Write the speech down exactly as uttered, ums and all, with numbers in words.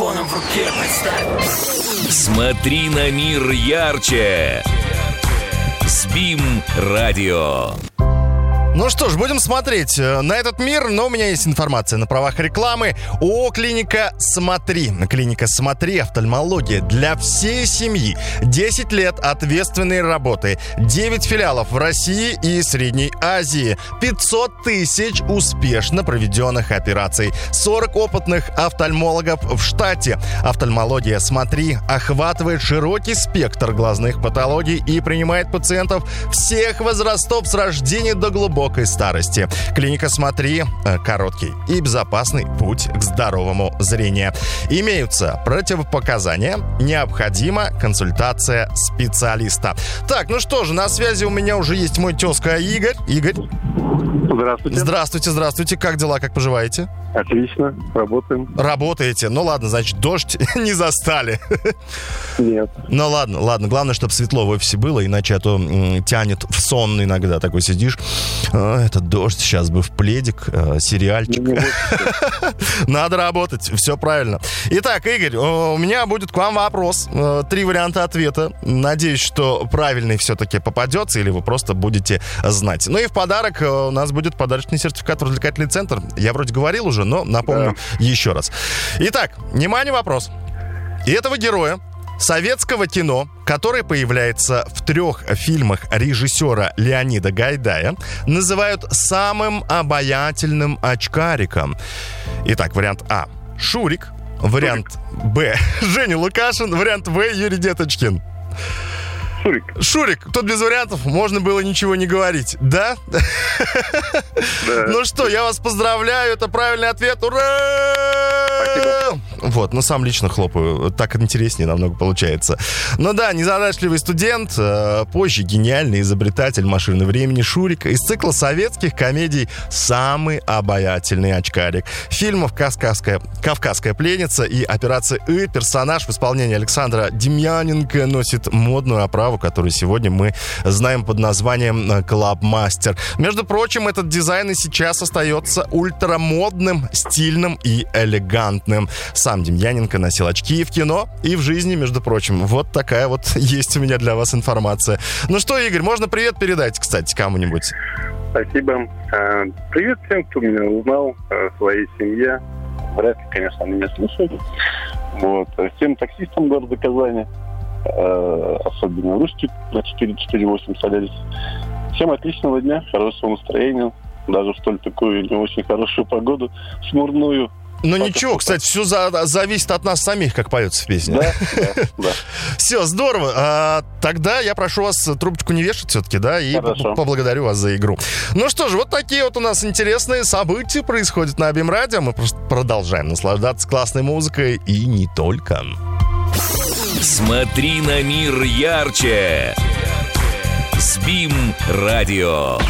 телефоном в руке представь. Смотри на мир ярче. СБИМ радио. Ну что ж, будем смотреть на этот мир, но у меня есть информация на правах рекламы о клиника «Смотри». Клиника «Смотри» офтальмология для всей семьи. десять лет ответственной работы, девять филиалов в России и Средней Азии, пятьсот тысяч успешно проведенных операций, сорок опытных офтальмологов в штате. Офтальмология «Смотри» охватывает широкий спектр глазных патологий и принимает пациентов всех возрастов с рождения до глубокого старости. Клиника «Смотри» — короткий и безопасный путь к здоровому зрению. Имеются противопоказания, необходима консультация специалиста. Так, ну что же, на связи у меня уже есть мой тезка Игорь. Игорь. Здравствуйте. Здравствуйте, здравствуйте. Как дела, как поживаете? Отлично, работаем. Работаете? Ну ладно, значит, дождь не застали. Нет. Ну ладно, ладно. Главное, чтобы светло в офисе было, иначе а то м, тянет в сон иногда. Такой сидишь. А, этот дождь, сейчас бы в пледик, а, сериальчик. Надо работать, все правильно. Итак, Игорь, у меня будет к вам вопрос. Три варианта ответа. Надеюсь, что правильный все-таки попадется, или вы просто будете знать. Ну и в подарок у нас будет подарочный сертификат в развлекательный центр. Я вроде говорил уже, но напомню да. еще раз. Итак, внимание, вопрос. И этого героя советского кино, который появляется в трех фильмах режиссера Леонида Гайдая, называют самым обаятельным очкариком. Итак, вариант А — Шурик. Вариант Б — Женя Лукашин. Вариант В — Юрий Деточкин. Шурик. Шурик, тут без вариантов, можно было ничего не говорить, да? Да. Ну что, я вас поздравляю, это правильный ответ, ура! Спасибо. Вот, ну сам лично хлопаю, так интереснее намного получается. Ну да, незадачливый студент, позже гениальный изобретатель машины времени Шурик из цикла советских комедий «Самый обаятельный очкарик». Фильмов «Кавказская, Кавказская пленница» и «Операция И» персонаж в исполнении Александра Демьяненко носит модную оправу, которую сегодня мы знаем под названием «Клабмастер». Между прочим, этот дизайн и сейчас остается ультрамодным, стильным и элегантным. Сам Демьяненко носил очки и в кино, и в жизни, между прочим. Вот такая вот есть у меня для вас информация. Ну что, Игорь, можно привет передать, кстати, кому-нибудь? Спасибо. Привет всем, кто меня узнал, своей семье. Вряд ли, конечно, они меня слушают. Вот. Всем таксистам города Казани, особенно русские, на четыре четыре восемь садились. Всем отличного дня, хорошего настроения, даже в столь такую не очень хорошую погоду, смурную. Ну ничего, кстати, все за, зависит от нас самих, как поется в песне. Да, да, да. Все, здорово. А, тогда я прошу вас трубочку не вешать все-таки, да, и Хорошо. поблагодарю вас за игру. Ну что же, вот такие вот у нас интересные события происходят на АБИМ Радио. Мы просто продолжаем наслаждаться классной музыкой и не только. Смотри на мир ярче. СБИМ радио.